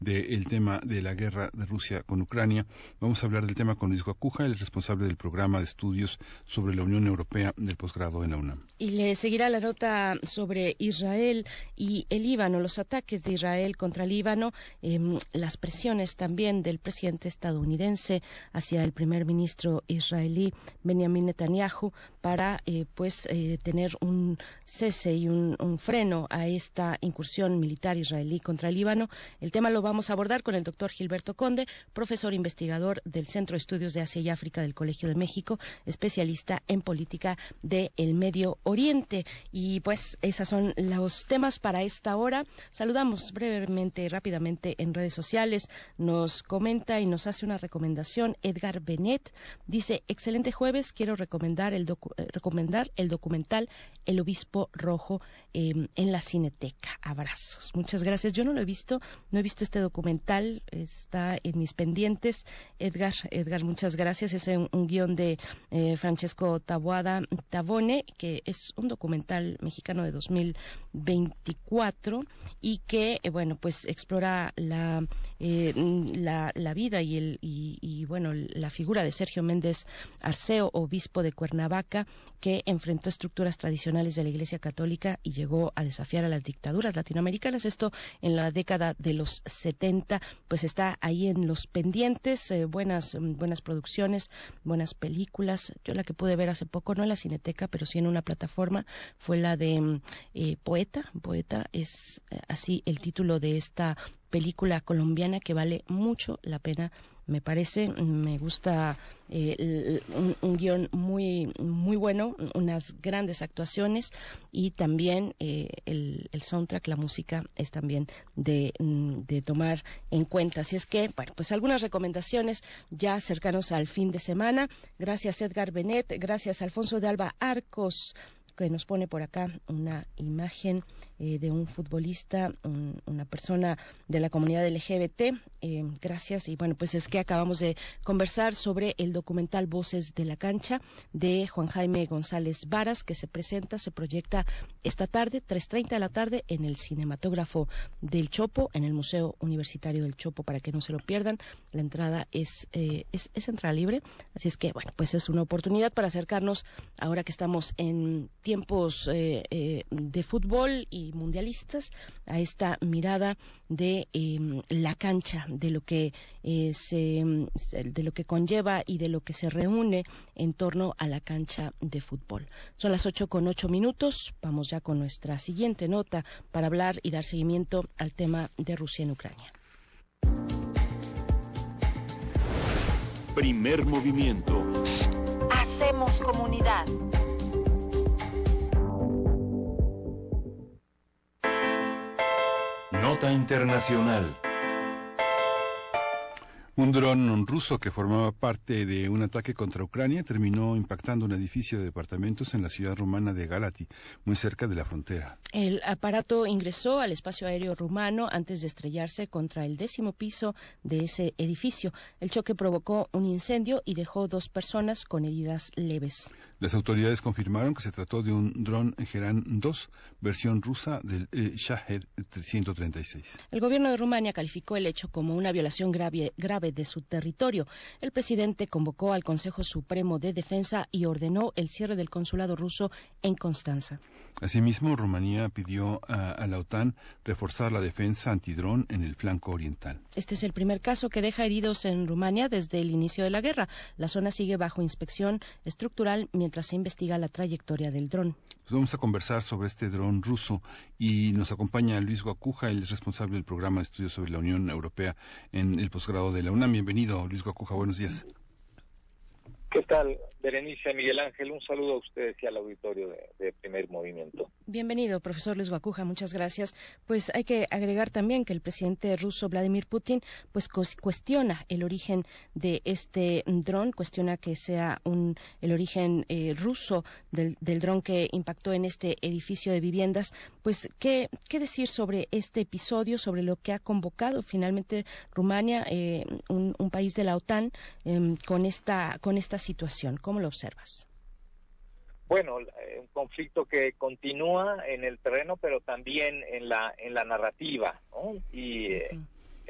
del tema de la guerra de Rusia con Ucrania. Vamos a hablar del tema con Luis Guacuja, el responsable del programa de estudios sobre la Unión Europea del posgrado en la UNAM. Y le seguirá la nota sobre Israel y el Líbano, los ataques de Israel contra el Líbano, las presiones también del presidente estadounidense hacia el primer ministro israelí Benjamin Netanyahu para tener un cese y un freno a esta incursión militar israelí contra el Líbano. El tema lo vamos a abordar con el doctor Gilberto Conde, profesor investigador del Centro de Estudios de Asia y África del Colegio de México, especialista en política del Medio Oriente. Y pues esos son los temas para esta hora. Saludamos brevemente, rápidamente en redes sociales. Nos comenta y nos hace una recomendación Edgar Benet. Dice: excelente jueves, quiero recomendar el documental El Obispo Rojo en la Cineteca. Abrazos. Muchas gracias. Yo no he visto este documental, está en mis pendientes. Edgar, muchas gracias. Es un guión de Francesco Tavone, que es un documental mexicano de 2024 y que explora la vida y la figura de Sergio Méndez Arceo, obispo de Cuernavaca, que enfrentó estructuras tradicionales de la Iglesia Católica y llegó a desafiar a las dictaduras latinoamericanas. Esto en la década de los 70, pues está ahí en los pendientes. Buenas producciones, buenas películas. Yo la que pude ver hace poco, no en la Cineteca, pero sí en una plataforma, fue la de Poeta es así el título de esta película colombiana que vale mucho la pena, me parece. Me gusta un guión muy muy bueno, unas grandes actuaciones y también el soundtrack, la música es también de tomar en cuenta. Así es que, pues algunas recomendaciones ya cercanos al fin de semana. Gracias Edgar Benet, gracias Alfonso de Alba Arcos, que nos pone por acá una imagen de un futbolista, una persona de la comunidad LGBT. Gracias. Y pues es que acabamos de conversar sobre el documental Voces de la Cancha de Juan Jaime González Varas, que se proyecta esta tarde, 3:30 de la tarde, en el Cinematógrafo del Chopo, en el Museo Universitario del Chopo, para que no se lo pierdan. La entrada es entrada libre, así es que pues es una oportunidad para acercarnos, ahora que estamos en tiempos de fútbol y mundialistas, a esta mirada de la cancha, de lo que conlleva y de lo que se reúne en torno a la cancha de fútbol. Son las 8:08. Vamos ya con nuestra siguiente nota para hablar y dar seguimiento al tema de Rusia en Ucrania. Primer movimiento. Hacemos comunidad. Nota internacional. Un dron ruso que formaba parte de un ataque contra Ucrania terminó impactando un edificio de departamentos en la ciudad rumana de Galati, muy cerca de la frontera. El aparato ingresó al espacio aéreo rumano antes de estrellarse contra el 10º piso de ese edificio. El choque provocó un incendio y dejó 2 personas con heridas leves. Las autoridades confirmaron que se trató de un dron Geran 2, versión rusa del Shahed 136. El gobierno de Rumania calificó el hecho como una violación grave de su territorio. El presidente convocó al Consejo Supremo de Defensa y ordenó el cierre del consulado ruso en Constanza. Asimismo, Rumanía pidió a la OTAN reforzar la defensa antidrón en el flanco oriental. Este es el primer caso que deja heridos en Rumania desde el inicio de la guerra. La zona sigue bajo inspección estructural mientras se investiga la trayectoria del dron. Pues vamos a conversar sobre este dron ruso y nos acompaña Luis Guacuja, el responsable del programa de estudios sobre la Unión Europea en el posgrado de la UNAM. Bienvenido, Luis Guacuja, buenos días. ¿Qué tal, Berenice, Miguel Ángel? Un saludo a ustedes y al auditorio de Primer Movimiento. Bienvenido, profesor Luis Guacuja, muchas gracias. Pues hay que agregar también que el presidente ruso Vladimir Putin pues cuestiona el origen de este dron, cuestiona que sea el origen ruso del dron que impactó en este edificio de viviendas. Pues, ¿qué decir sobre este episodio, sobre lo que ha convocado finalmente Rumania, un país de la OTAN, con esta situación? ¿Cómo lo observas? Bueno, un conflicto que continúa en el terreno, pero también en la narrativa, ¿no? Y